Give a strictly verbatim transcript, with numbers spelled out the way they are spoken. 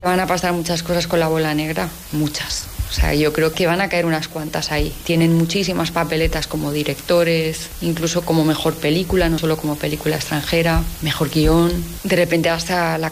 Van a pasar muchas cosas con La bola negra, muchas. O sea, yo creo que van a caer unas cuantas ahí. Tienen muchísimas papeletas como directores, incluso como mejor película, no solo como película extranjera, mejor guión. De repente hasta la